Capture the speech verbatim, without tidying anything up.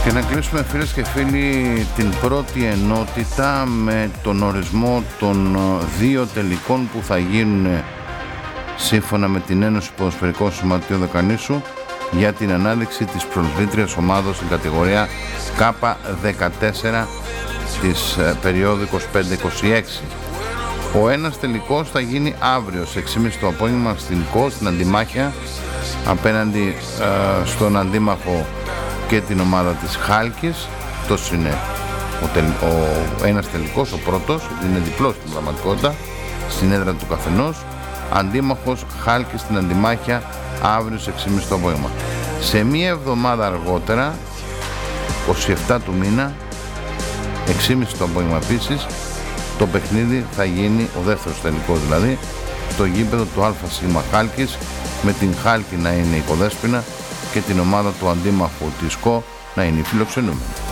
Και να κλείσουμε, φίλες και φίλοι, την πρώτη ενότητα με τον ορισμό των δύο τελικών που θα γίνουν σύμφωνα με την Ένωση Ποδοσφαιρικών Σωματείων Δεκανήσου για την ανάδειξη της πρωταθλήτριας ομάδος στην κατηγορία Κάπα δεκατέσσερα της περίοδου είκοσι πέντε είκοσι έξι. Ο ένας τελικός θα γίνει αύριο σε έξι και μισή το απόγευμα στην ΚΟ, στην Αντιμάχια, απέναντι ε, στον αντίμαχο και την ομάδα της Χάλκης. Αυτός είναι ο, τελ, ο ένας τελικός, ο πρώτος, είναι διπλός στην πραγματικότητα, στην έδρα του καθενός. Αντίμαχος Χάλκης στην Αντιμάχια αύριο σε έξι και μισή το απόγευμα. Σε μία εβδομάδα αργότερα, είκοσι επτά του μήνα, έξι και μισή το απόγευμα επίσης, το παιχνίδι θα γίνει, ο δεύτερος τελικός δηλαδή, στο γήπεδο του ΑΣ Χάλκης, με την Χάλκη να είναι υποδέσποινα και την ομάδα του αντίμαχου της ΚΟ να είναι η φιλοξενούμενη.